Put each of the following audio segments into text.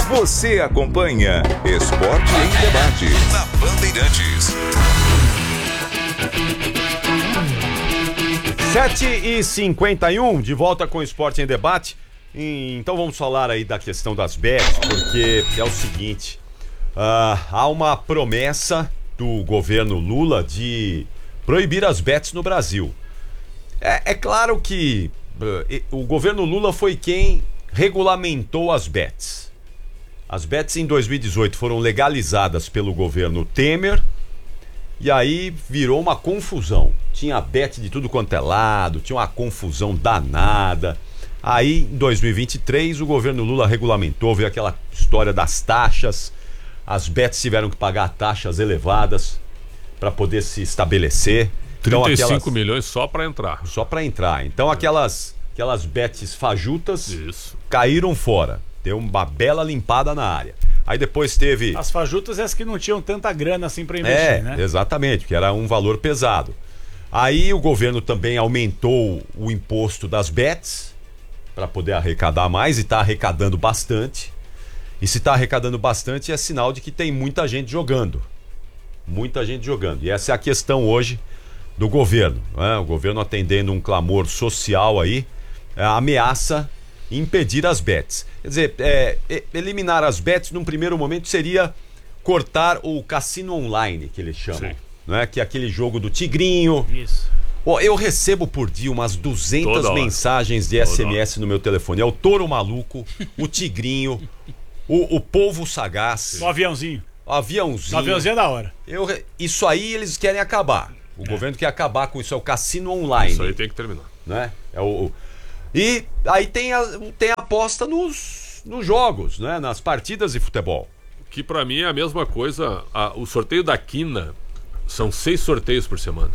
Você acompanha Esporte em Debate na Bandeirantes. 7h51, de volta com o Esporte em Debate. Então vamos falar aí da questão das bets, porque é o seguinte, há uma promessa do governo Lula de proibir as bets no Brasil. É claro que o governo Lula foi quem regulamentou as bets. As bets em 2018 foram legalizadas pelo governo Temer e aí virou uma confusão. Tinha bet de tudo quanto é lado, tinha uma confusão danada. Aí, em 2023, o governo Lula regulamentou, veio aquela história das taxas. As bets tiveram que pagar taxas elevadas para poder se estabelecer. 35 milhões só para entrar. Só para entrar. Então, aquelas bets fajutas caíram fora. Deu uma bela limpada na área. Aí depois teve... As fajutas é as que não tinham tanta grana assim para investir, né? Exatamente, porque era um valor pesado. Aí o governo também aumentou o imposto das bets para poder arrecadar mais, e está arrecadando bastante. E se está arrecadando bastante é sinal de que tem muita gente jogando. Muita gente jogando. E essa é a questão hoje do governo, né? O governo atendendo um clamor social aí, ameaça impedir as bets. Quer dizer, eliminar as bets num primeiro momento seria cortar o cassino online, que eles chamam. Né? Que é aquele jogo do tigrinho. Isso. Eu recebo por dia umas 200 mensagens de SMS no meu telefone. É o touro maluco, o tigrinho, o polvo sagaz. O aviãozinho. O aviãozinho. O aviãozinho é da hora. Isso aí eles querem acabar. O governo quer acabar com isso. É o cassino online. Isso aí tem que terminar. Né? E aí tem a aposta nos jogos, né? Nas partidas de futebol. Que pra mim é a mesma coisa. O sorteio da quina são 6 sorteios por semana.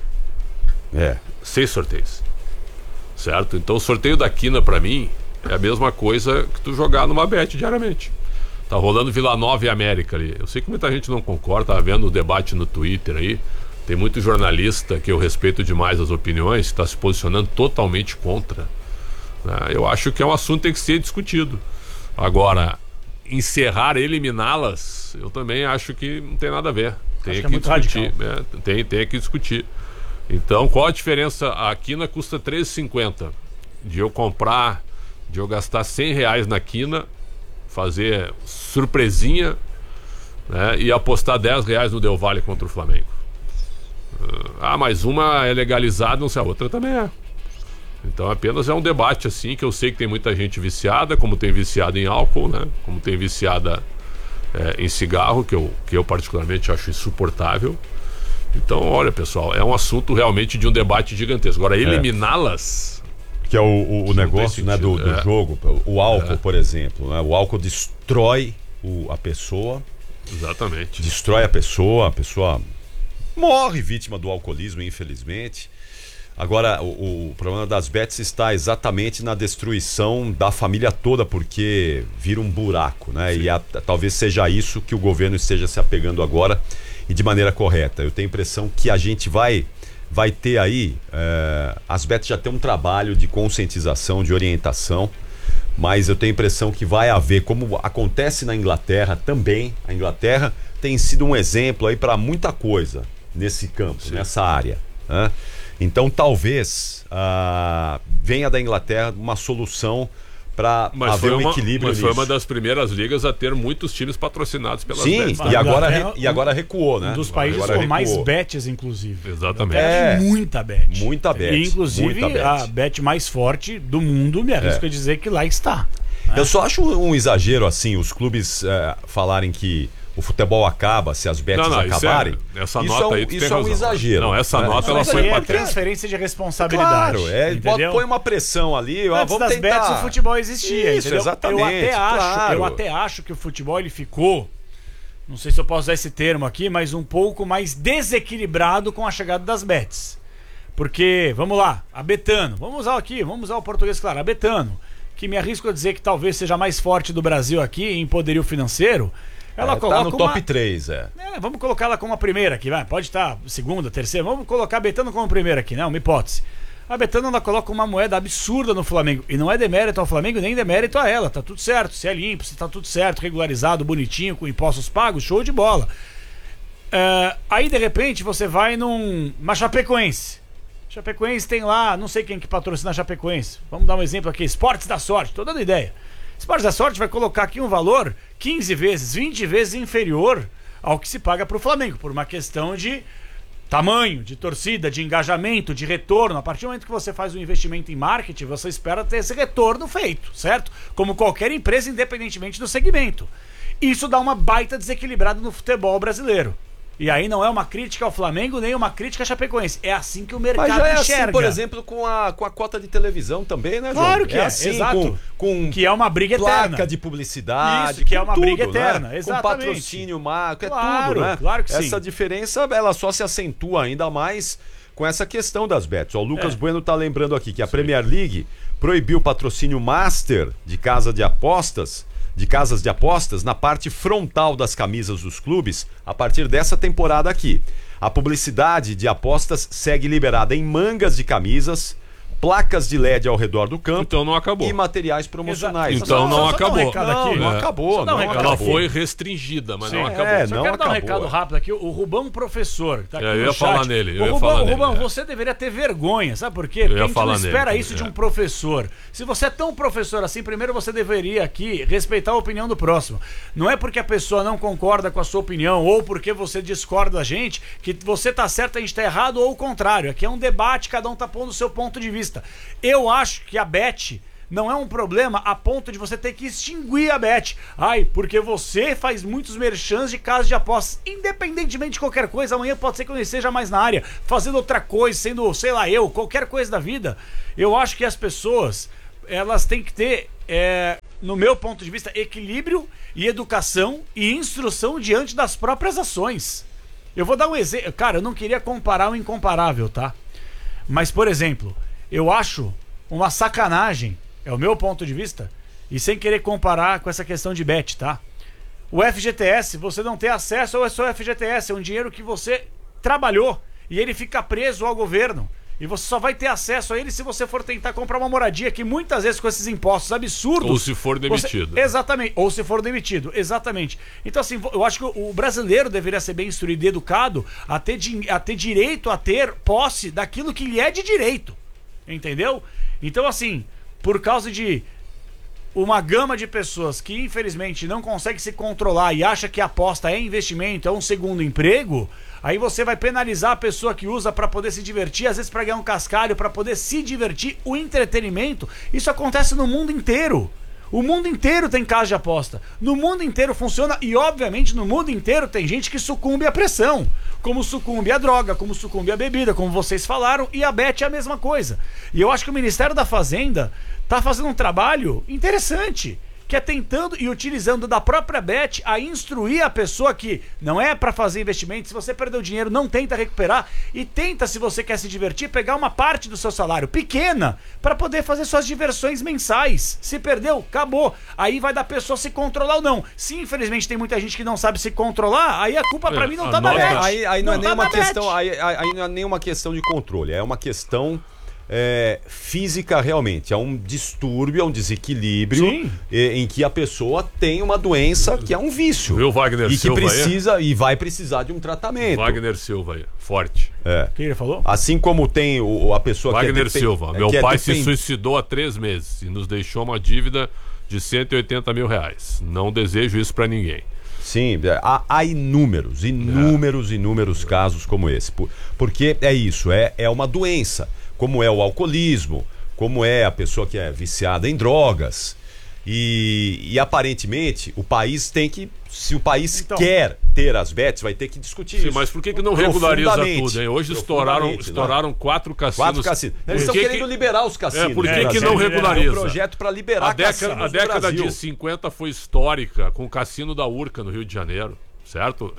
6 sorteios. Certo? Então o sorteio da quina pra mim é a mesma coisa que tu jogar numa bet diariamente. Tá rolando Vila Nova e América ali. Eu sei que muita gente não concorda, tá vendo o debate no Twitter aí. Tem muito jornalista que eu respeito demais as opiniões, que tá se posicionando totalmente contra. Eu acho que é um assunto que tem que ser discutido. Agora, eliminá-las, eu também acho que não tem nada a ver. Tem que discutir. Tem que discutir. Então, qual a diferença? A quina custa R$13,50. De eu gastar R$100 na quina, fazer surpresinha, né, e apostar R$10 no Del Valle contra o Flamengo. Mas uma é legalizada, não sei, a outra também é. Então apenas é um debate assim, que eu sei que tem muita gente viciada, como tem viciada em álcool, né? Como tem viciada em cigarro, que eu particularmente acho insuportável. Então, olha, pessoal, é um assunto realmente de um debate gigantesco. Agora, eliminá-las... Que é o negócio, né, do jogo. O álcool, por exemplo, né? O álcool destrói a pessoa. Exatamente. Destrói a pessoa morre vítima do alcoolismo, infelizmente. Agora, o problema das bets está exatamente na destruição da família toda, porque vira um buraco, né? Sim. E talvez seja isso que o governo esteja se apegando agora, e de maneira correta. Eu tenho a impressão que a gente vai ter aí... as bets já têm um trabalho de conscientização, de orientação, mas eu tenho a impressão que vai haver, como acontece na Inglaterra também. A Inglaterra tem sido um exemplo aí para muita coisa nesse campo, nessa área, né? Então talvez venha da Inglaterra uma solução para haver um equilíbrio nisso. Mas foi uma das primeiras ligas a ter muitos times patrocinados pelas bets. Sim, e agora recuou, né? Um dos países com mais bets, inclusive. Exatamente. Muita bet. Muita bet. E, inclusive, a bet mais forte do mundo, me arrisco a dizer que lá está. Eu só acho um exagero, assim, os clubes falarem que o futebol acaba se as bets acabarem. Essa nota aí, isso é um exagero. Não, essa nota ela foi para transferência de responsabilidade. Claro, põe uma pressão ali. Antes das bets o futebol existia. Isso, entendeu? exatamente. Eu até acho que o futebol ele ficou, não sei se eu posso usar esse termo aqui, mas um pouco mais desequilibrado com a chegada das bets. Porque, vamos lá, a Betano, vamos usar o português claro, a Betano, que me arrisco a dizer que talvez seja a mais forte do Brasil aqui em poderio financeiro. Ela coloca tá no top 3, vamos colocar ela como a primeira aqui, vai. Pode estar segunda, terceira. Vamos colocar a Betano como primeira aqui, né? Uma hipótese. A Betano ela coloca uma moeda absurda no Flamengo. E não é demérito ao Flamengo, nem demérito a ela. Tá tudo certo. Se é limpo, se tá tudo certo, regularizado, bonitinho, com impostos pagos, show de bola. Aí, de repente, você vai numa Chapecoense. Chapecoense tem lá, não sei quem que patrocina a Chapecoense. Vamos dar um exemplo aqui. Esportes da Sorte, tô dando ideia. Esportes da Sorte vai colocar aqui um valor 15 vezes, 20 vezes inferior ao que se paga pro Flamengo. Por uma questão de tamanho, de torcida, de engajamento, de retorno. A partir do momento que você faz um investimento em marketing, você espera ter esse retorno feito, certo? Como qualquer empresa, independentemente do segmento. Isso dá uma baita desequilibrada no futebol brasileiro. E aí não é uma crítica ao Flamengo, nem uma crítica à Chapecoense. É assim que o mercado Mas já é enxerga. assim, por exemplo, com a cota de televisão também, né, João? Claro que é, assim, exato. Com que é uma briga placa eterna. de publicidade. Isso, que é com uma tudo, briga eterna, né? exatamente. Com patrocínio, marca, Claro, é tudo, né? claro que sim. Essa diferença, ela só se acentua ainda mais com essa questão das bets. Ó, o Lucas Bueno tá lembrando aqui que a Premier League proibiu o patrocínio master de casas de apostas na parte frontal das camisas dos clubes a partir dessa temporada aqui. A publicidade de apostas segue liberada em mangas de camisas, placas de LED ao redor do campo. Então não acabou. E materiais promocionais. Então não acabou. Não acabou. Ela foi restringida, mas não acabou. Só quero dar um recado rápido aqui. O Rubão Professor tá aqui eu ia no chat. falar nele. Rubão, você deveria ter vergonha, sabe por quê? Porque a gente não espera isso de um professor. Se você é tão professor assim, primeiro você deveria aqui respeitar a opinião do próximo. Não é porque a pessoa não concorda com a sua opinião ou porque você discorda da gente que você tá certo e a gente tá errado ou o contrário. Aqui é um debate, cada um tá pondo o seu ponto de vista. Eu acho que a bet não é um problema a ponto de você ter que extinguir a bet. Porque você faz muitos merchans de casas de apostas. Independentemente de qualquer coisa, amanhã pode ser que eu não esteja mais na área, fazendo outra coisa, sendo, sei lá, qualquer coisa da vida. Eu acho que as pessoas, elas têm que ter, no meu ponto de vista, equilíbrio e educação e instrução diante das próprias ações. Eu vou dar um exemplo. Cara, eu não queria comparar o incomparável, tá? Mas, por exemplo, eu acho uma sacanagem, é o meu ponto de vista, e sem querer comparar com essa questão de bet, tá? O FGTS, você não tem acesso ao seu FGTS, é um dinheiro que você trabalhou e ele fica preso ao governo. E você só vai ter acesso a ele se você for tentar comprar uma moradia, que muitas vezes com esses impostos absurdos... Ou se for demitido. Exatamente, ou se for demitido, exatamente. Então assim, eu acho que o brasileiro deveria ser bem instruído e educado a ter direito a ter posse daquilo que lhe é de direito. Entendeu? Então assim, por causa de uma gama de pessoas que infelizmente não consegue se controlar e acha que a aposta é investimento, é um segundo emprego, aí você vai penalizar a pessoa que usa para poder se divertir, às vezes para ganhar um cascalho, para poder se divertir. O entretenimento, isso acontece no mundo inteiro. O mundo inteiro tem casa de aposta. No mundo inteiro funciona e, obviamente, no mundo inteiro tem gente que sucumbe à pressão. Como sucumbe à droga, como sucumbe à bebida, como vocês falaram, e a bet é a mesma coisa. E eu acho que o Ministério da Fazenda tá fazendo um trabalho interessante, que é tentando e utilizando da própria bet a instruir a pessoa que não é para fazer investimento. Se você perdeu dinheiro, não tenta recuperar e tenta, se você quer se divertir, pegar uma parte do seu salário pequena para poder fazer suas diversões mensais. Se perdeu, acabou. Aí vai da pessoa se controlar ou não. Se infelizmente tem muita gente que não sabe se controlar, aí a culpa para mim não tá na bet. Aí não é nenhuma questão, aí não é nenhuma questão de controle, é uma questão física realmente, é um distúrbio, é um desequilíbrio em que a pessoa tem uma doença que é um vício. Viu, Wagner e Silva que precisa e vai precisar de um tratamento. Wagner Silva aí, forte. O que ele falou? Assim como tem a pessoa Wagner que Silva, meu pai se suicidou há 3 meses e nos deixou uma dívida de 180 mil reais. Não desejo isso pra ninguém. Sim, há inúmeros casos como esse. Porque é isso, é uma doença. Como é o alcoolismo, como é a pessoa que é viciada em drogas. E aparentemente o país tem que, se o país quer ter as bets, vai ter que discutir isso. Mas por que não regulariza tudo, hein? Hoje estouraram 4 cassinos. 4 cassinos. Eles estão querendo liberar os cassinos. Por que não regulariza? É um projeto para liberar cassinos. A década de 50 foi histórica com o Cassino da Urca no Rio de Janeiro, certo?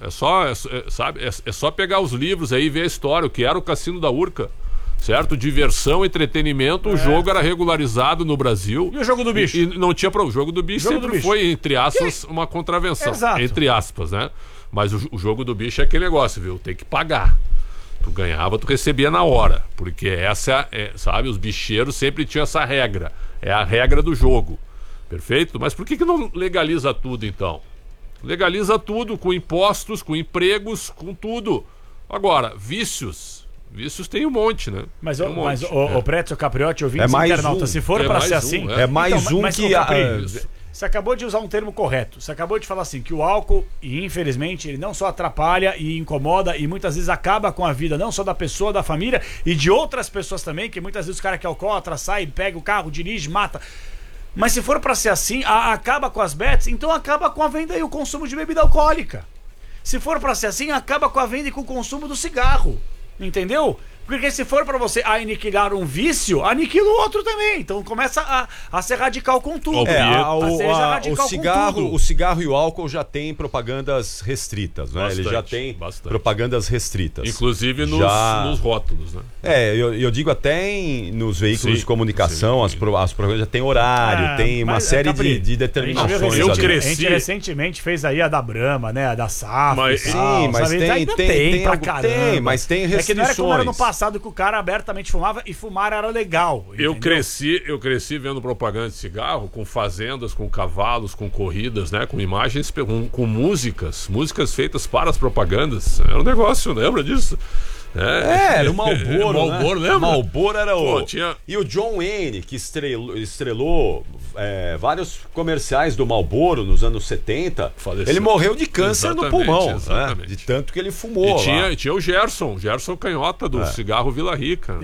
É só pegar os livros aí e ver a história, o que era o Cassino da Urca. Certo? Diversão, entretenimento, o jogo era regularizado no Brasil. E o jogo do bicho? E não tinha problema. O jogo do bicho sempre foi, entre aspas, uma contravenção. Exato. Entre aspas, né? Mas o jogo do bicho é aquele negócio, viu? Tem que pagar. Tu ganhava, tu recebia na hora. Porque essa sabe, os bicheiros sempre tinham essa regra. É a regra do jogo. Perfeito? Mas por que não legaliza tudo, então? Legaliza tudo, com impostos, com empregos, com tudo. Agora, vícios tem um monte, né? Mas monte. O Prétio Capriotti, ouvindo mais internauta, se for para ser assim... É mais um mas, que... Você acabou de usar um termo correto. Você acabou de falar assim, que o álcool, e infelizmente, ele não só atrapalha e incomoda e muitas vezes acaba com a vida, não só da pessoa, da família e de outras pessoas também, que muitas vezes o cara que é alcoólatra sai, pega o carro, dirige, mata. Mas se for para ser assim, acaba com as bets, então acaba com a venda e o consumo de bebida alcoólica. Se for para ser assim, acaba com a venda e com o consumo do cigarro. Entendeu? Porque se for pra você aniquilar um vício, aniquila o outro também. Então começa a ser radical com tudo. O cigarro e o álcool já tem propagandas restritas, né? Ele já tem propagandas restritas. Inclusive nos rótulos, né? Eu digo até nos veículos de comunicação, as propagandas já tem horário, tem uma série de determinações. A gente recentemente fez aí a da Brahma, né? A da SAF. Mas tem restrições. É que não era como era no passado que o cara abertamente fumava e fumar era legal. Eu cresci vendo propaganda de cigarro com fazendas, com cavalos, com corridas, né? Com imagens, com músicas feitas para as propagandas. Era um negócio, lembra disso? Era o Marlboro, né? Lembra? Marlboro era o... tinha... E o John Wayne, que estrelou vários comerciais do Marlboro nos anos 70, faleceu. Ele morreu de câncer no pulmão, né? De tanto que ele fumou. E tinha o Gerson canhota do cigarro Vila Rica.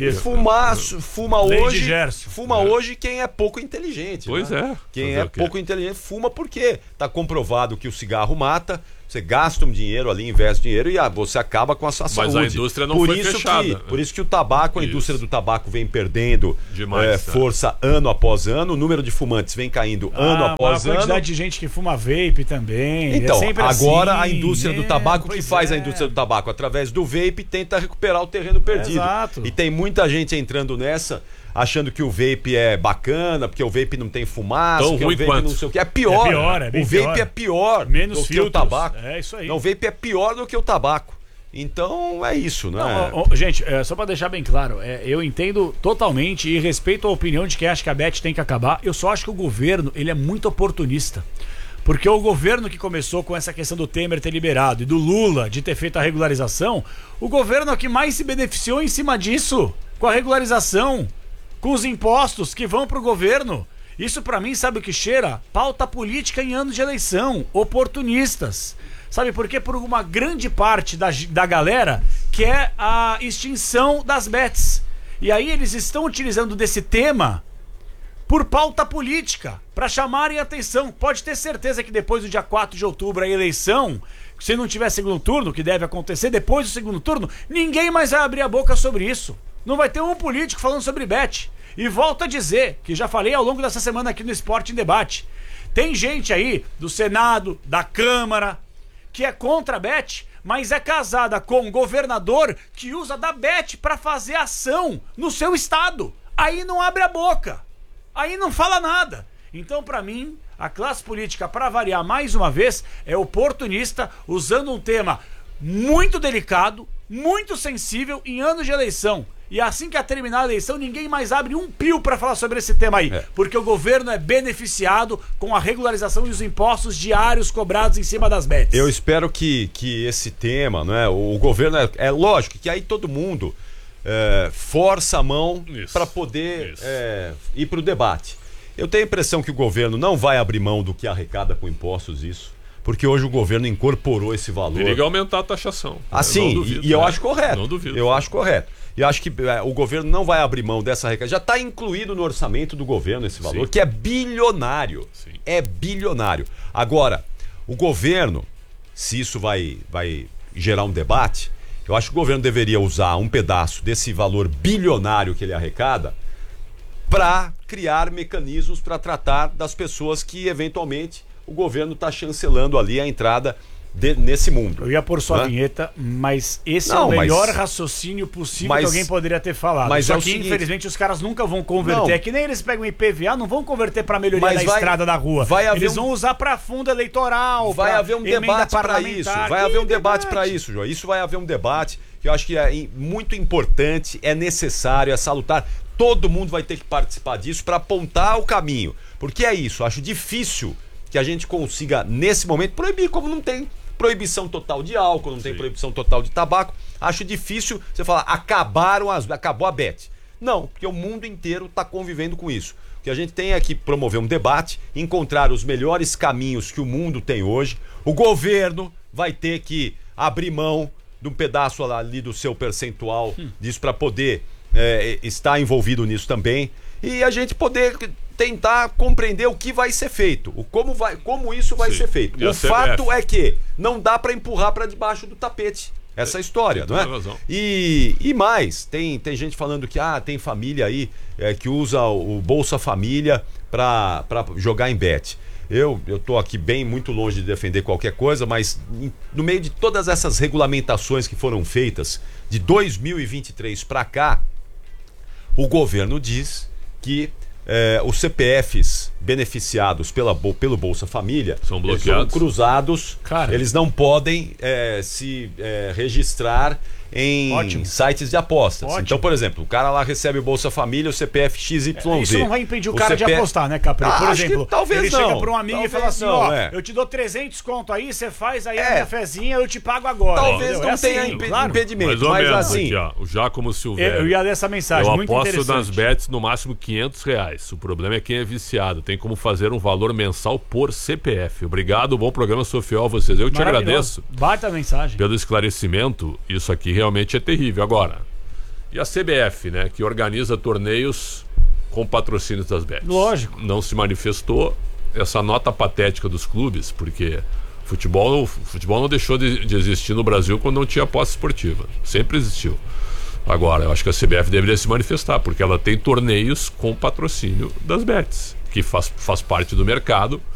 Fuma hoje quem é pouco inteligente. Pois né? Quem é pouco inteligente fuma porque tá comprovado que o cigarro mata. Você gasta um dinheiro ali, investe dinheiro e você acaba com a sua saúde. Mas a indústria não foi fechada. Por isso que o tabaco, a indústria do tabaco vem perdendo demais, força ano após ano, o número de fumantes vem caindo ano após ano. A quantidade de gente que fuma vape também. Então, agora assim, a indústria do tabaco, que faz a indústria do tabaco através do vape, tenta recuperar o terreno perdido. Exato. E tem muita gente entrando nessa, achando que o vape é bacana, porque o vape não tem fumaça, porque o vape não sei o que. É pior. O vape é pior do que o tabaco. É isso aí. Não, o vape é pior do que o tabaco. Então é isso, né? Gente, só pra deixar bem claro, eu entendo totalmente e respeito a opinião de quem acha que a Bet tem que acabar. Eu só acho que o governo, ele é muito oportunista. Porque o governo que começou com essa questão do Temer ter liberado e do Lula de ter feito a regularização, o governo é o que mais se beneficiou em cima disso, com a regularização, com os impostos que vão pro governo. Isso pra mim, sabe o que cheira? Pauta política em ano de eleição, oportunistas. Sabe por quê? Por uma grande parte da galera quer a extinção das bets. E aí eles estão utilizando desse tema por pauta política, para chamarem atenção. Pode ter certeza que depois do dia 4 de outubro, a eleição, se não tiver segundo turno, que deve acontecer depois do segundo turno, ninguém mais vai abrir a boca sobre isso. Não vai ter um político falando sobre bet. E volto a dizer, que já falei ao longo dessa semana aqui no Esporte em Debate, tem gente aí do Senado, da Câmara, que é contra a bet, mas é casada com um governador que usa da bet para fazer ação no seu estado. Aí não abre a boca. Aí não fala nada. Então, pra mim, a classe política, para variar mais uma vez, é oportunista, usando um tema muito delicado, muito sensível em anos de eleição. E assim que terminar a eleição, ninguém mais abre um pio para falar sobre esse tema aí. Porque o governo é beneficiado com a regularização e os impostos diários cobrados em cima das bets. Eu espero que esse tema, né, o governo, é lógico que aí todo mundo força a mão para poder ir para o debate. Eu tenho a impressão que o governo não vai abrir mão do que arrecada com impostos, isso. Porque hoje o governo incorporou esse valor. Periga aumentar a taxação. Assim, duvido, e eu acho correto. Não duvido. Eu acho correto. E acho que o governo não vai abrir mão dessa arrecadação. Já está incluído no orçamento do governo esse valor, que é bilionário. Sim. É bilionário. Agora, o governo, se isso vai gerar um debate, eu acho que o governo deveria usar um pedaço desse valor bilionário que ele arrecada para criar mecanismos para tratar das pessoas que, eventualmente, o governo está chancelando ali a entrada nesse mundo. Eu ia pôr sua vinheta, mas esse é o melhor raciocínio possível que alguém poderia ter falado. Mas só que, infelizmente, os caras nunca vão converter. É que nem eles pegam IPVA, não vão converter para melhoria da estrada da rua. Eles vão usar para fundo eleitoral. Vai haver um debate para isso. Vai haver um debate para isso, João. Isso vai haver um debate. que eu acho que é muito importante, é necessário, é salutar. Todo mundo vai ter que participar disso para apontar o caminho. Porque é isso, acho difícil que a gente consiga, nesse momento, proibir, como não tem proibição total de álcool, não tem proibição total de tabaco. Acho difícil você falar, acabou a bet. Não, porque o mundo inteiro está convivendo com isso. O que a gente tem é que promover um debate, encontrar os melhores caminhos que o mundo tem hoje. O governo vai ter que abrir mão de um pedaço ali do seu percentual disso para poder estar envolvido nisso também. E a gente poder tentar compreender o que vai ser feito, como isso vai ser feito. O fato é que não dá para empurrar para debaixo do tapete essa história, não é? E mais, tem gente falando que tem família aí que usa o Bolsa Família para jogar em bet. Eu tô aqui muito longe de defender qualquer coisa, mas no meio de todas essas regulamentações que foram feitas de 2023 para cá, o governo diz que os CPFs beneficiados pelo Bolsa Família são bloqueados, são cruzados. Cara, eles não podem se registrar em sites de apostas. Ótimo. Então, por exemplo, o cara lá recebe o Bolsa Família, o CPF XYZ. Isso não vai impedir o cara de apostar, né, Capri? Por exemplo, talvez ele chega para um amigo e fala assim, eu te dou 300 conto aí, você faz aí a minha fezinha, eu te pago agora. Talvez não tenha impedimento, mas assim... Aqui, o Giacomo Silvério. Eu ia ler essa mensagem, muito interessante. Eu aposto nas bets no máximo R$500. O problema é quem é viciado. Tem como fazer um valor mensal por CPF. Obrigado, bom programa, sou fiel a vocês. Eu te agradeço. Bata a mensagem. Pelo esclarecimento, isso aqui realmente é terrível. Agora, e a CBF, né, que organiza torneios com patrocínios das bets? Lógico. Não se manifestou. Essa nota patética dos clubes, porque futebol não deixou de existir no Brasil quando não tinha aposta esportiva. Sempre existiu. Agora, eu acho que a CBF deveria se manifestar, porque ela tem torneios com patrocínio das bets, que faz parte do mercado.